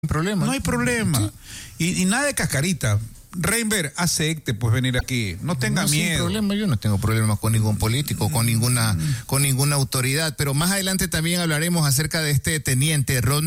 problema. No hay problema. Sí. Y nada de cascarita. Reinber, acepte pues venir aquí. No tenga miedo. Sin problema, yo no tengo problemas con ningún político, con ninguna autoridad. Pero más adelante también hablaremos acerca de este teniente Ron